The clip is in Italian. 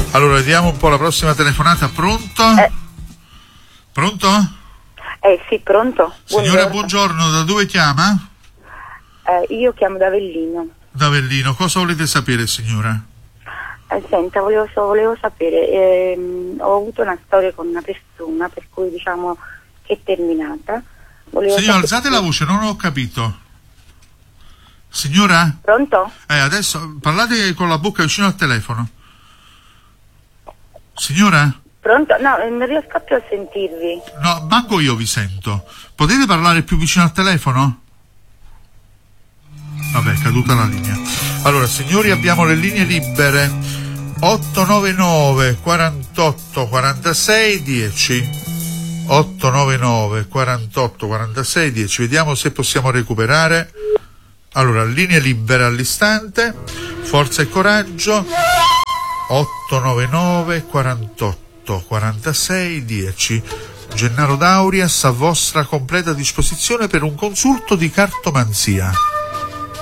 Allora, vediamo un po' la prossima telefonata. Pronto? Pronto? Sì, pronto. Signora, buongiorno, da dove chiama? Io chiamo da Avellino. Da Avellino, cosa volete sapere, signora? Senta, volevo sapere, ho avuto una storia con una persona per cui diciamo che è terminata. Signora, alzate la voce, non ho capito. Signora? Pronto? Adesso parlate con la bocca vicino al telefono. Signora? Pronto? No, non riesco più a sentirvi. No, manco io vi sento. Potete parlare più vicino al telefono? Vabbè, è caduta la linea. Allora, signori, abbiamo le linee libere 899 48 46 10. 899 48 46 10. Vediamo se possiamo recuperare. Allora, linee libere all'istante. Forza e coraggio. 899 48 46 10. Gennaro D'Auria a vostra completa disposizione per un consulto di cartomanzia.